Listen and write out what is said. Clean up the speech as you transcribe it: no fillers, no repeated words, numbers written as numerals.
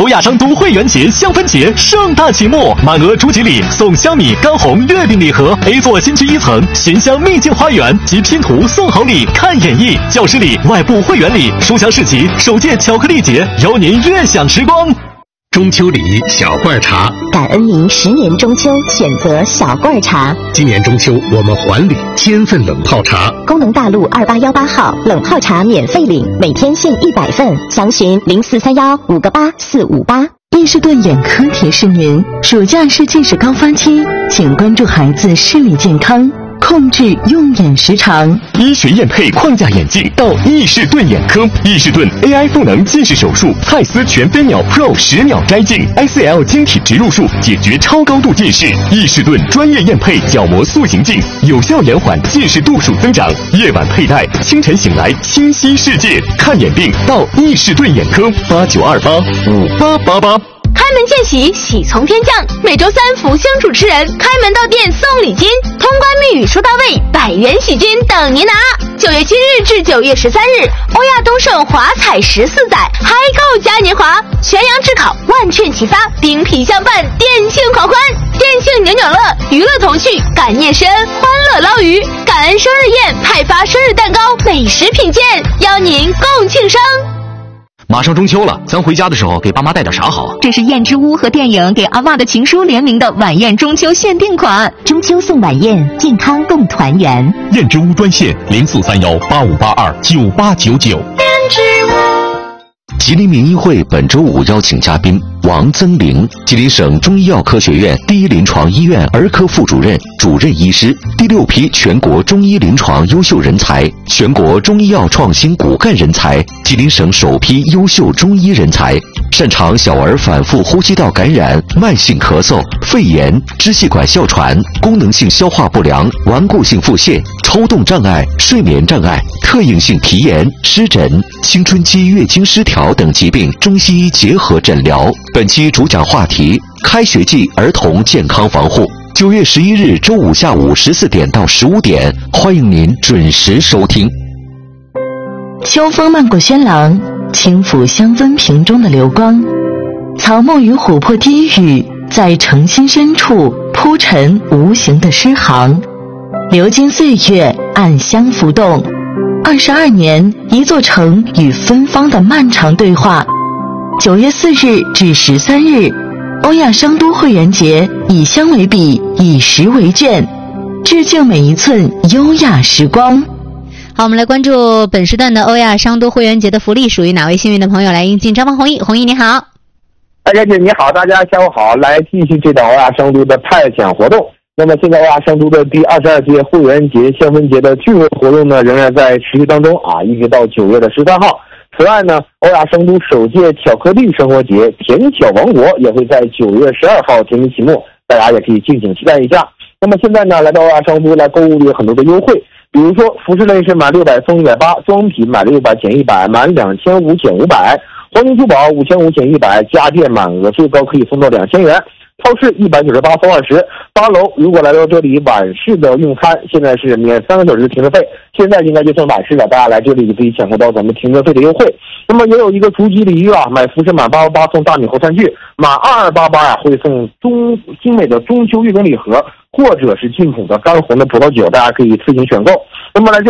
欧亚商都会员节香氛节盛大启幕，满额主锦礼送香米、干红月饼礼盒 ，A 座新区1层寻香秘境花园及拼图送好礼看演绎，教师礼、外部会员礼、书香市集首届巧克力节，邀您悦享时光。 中秋礼小罐茶， 感恩您10年中秋选择小罐茶。 今年中秋我们还礼1000份冷泡茶， 功能大路2818号冷泡茶免费领，每天限100份，详询0431-58458。 伊士顿眼科提示您，暑假是近视高发期，请关注孩子视力健康，控制用眼时长。 医学验配框架眼镜到伊士顿眼科，伊士顿 AI 赋能近视手术，泰斯全飞秒 Pro 10秒摘镜 ，ICL 晶体植入术解决超高度近视。伊士顿专业验配角膜塑形镜，有效延缓近视度数增长。夜晚佩戴，清晨醒来清晰世界。看眼病到伊士顿眼科，89285888。 开门见喜，喜从天降。每周3福星主持人开门到店送礼金，通关密语说到位，100元喜金等您拿。9月7日至9月13日，欧亚东盛华彩14载，嗨购嘉年华，全阳智考万券齐发，冰皮相伴，电庆狂欢，电庆扭扭乐，娱乐童趣，感念深，欢乐捞鱼，感恩生日宴，派发生日蛋糕，美食品鉴，邀您共庆生。 马上中秋了，咱回家的时候给爸妈带点啥好？ 这是燕之屋和电影给阿嬷的情书联名的晚宴中秋限定款， 中秋送晚宴，健康共团圆。 燕之屋专线043185829899。燕之屋。 吉林民医会本周5邀请嘉宾王增玲，吉林省中医药科学院第一临床医院儿科副主任、主任医师，第6批全国中医临床优秀人才，全国中医药创新骨干人才，吉林省首批优秀中医人才，擅长小儿反复呼吸道感染、慢性咳嗽、肺炎、支气管哮喘、功能性消化不良、顽固性腹泻、抽动障碍、睡眠障碍、特应性皮炎、湿疹、青春期月经失调等疾病中西医结合诊疗。本期主讲话题：开学季儿童健康防护。9月11日周五下午14点到15点，欢迎您准时收听。 秋风漫过轩廊，轻抚香氛瓶中的流光，草木与琥珀低语，在诚心深处铺陈无形的诗行。流金岁月，暗香浮动。22年，一座城与芬芳的漫长对话。9月4日至13日，欧亚商都会员节，以香为笔，以石为卷，致敬每一寸优雅时光。 好，我们来关注本时段的欧亚商都会员节的福利属于哪位幸运的朋友，来应进张方弘毅。弘毅你好。 大家姐你好，大家下午好，来继续这档欧亚商都的派奖活动。那么现在欧亚商都的第22届会员节香氛节的聚会活动呢，仍然在持续当中啊，一直到9月13号。此外呢，欧亚商都首届巧克力生活节甜巧王国也会在9月12号全面启幕，大家也可以敬请期待一下。那么现在呢，来到欧亚商都来购物有很多的优惠，比如说服饰类是满600送180，装品满600减100，满2500减500，黄金珠宝5500减100，家电满额最高可以送到2000元。超市198送20，八楼如果来到这里晚市的用餐，现在是免3个小时停车费，现在应该就算晚市了，大家来这里就可以享受到咱们停车费的优惠。那么也有一个逐级礼遇啊，买服饰满888送大米厚餐具，满2288啊会送精美的中秋月饼礼盒，或者是进口的干红的葡萄酒，大家可以自行选购。那么来这